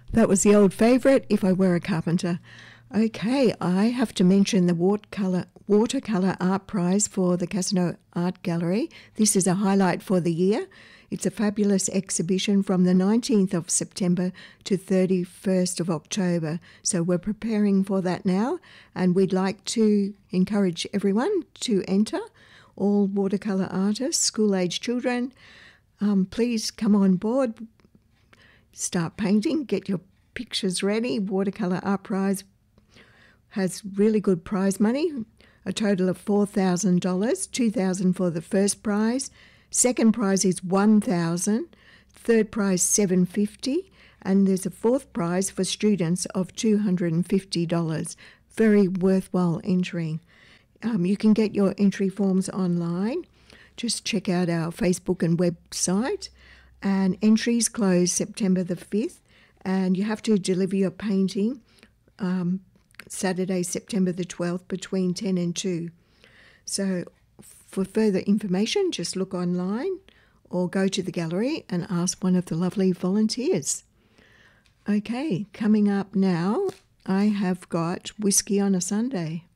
That was the old favourite, If I Were a Carpenter. Okay, I have to mention the watercolour art prize for the Casino Art Gallery. This is a highlight for the year. It's a fabulous exhibition from the 19th of September to 31st of October. So we're preparing for that now, and we'd like to encourage everyone to enter. All watercolour artists, school-age children, please come on board. Start painting, get your pictures ready. Watercolour art prize has really good prize money, a total of $4,000, $2,000 for the first prize. Second prize is $1,000, third prize $750, and there's a fourth prize for students of $250. Very worthwhile entering. You can get your entry forms online. Just check out our Facebook and website. And entries close September the 5th, and you have to deliver your painting Saturday, September the 12th between 10 and 2. So for further information, just look online or go to the gallery and ask one of the lovely volunteers. Okay, coming up now, I have got Whiskey on a Sunday.